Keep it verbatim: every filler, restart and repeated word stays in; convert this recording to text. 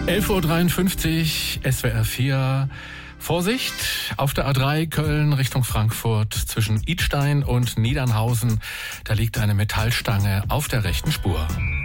elf Uhr dreiundfünfzig, S W R vier. Vorsicht, auf der A drei Köln Richtung Frankfurt zwischen Idstein und Niedernhausen. Da liegt eine Metallstange auf der rechten Spur.